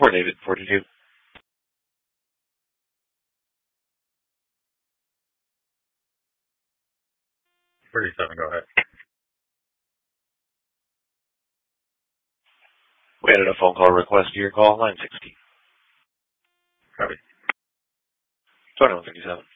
For David, 42. 37, go ahead. We added a phone call request to your call, line 16. Copy. 2157.